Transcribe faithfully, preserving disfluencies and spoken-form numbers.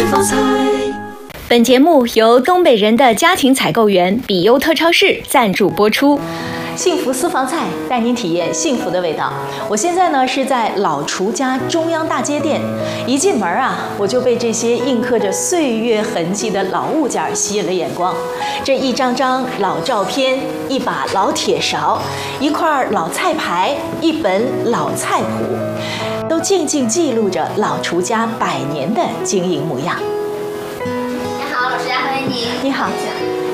房菜。 本节目由东北人的家庭采购员比优特超市赞助播出。 幸福私房菜带您体验幸福的味道。我现在呢是在老厨家中央大街店，一进门啊，我就被这些印刻着岁月痕迹的老物件吸引了眼光。这一张张老照片，一把老铁勺，一块老菜牌，一本老菜谱，都静静记录着老厨家百年的经营模样。 你好，老师家，欢迎您。 你好。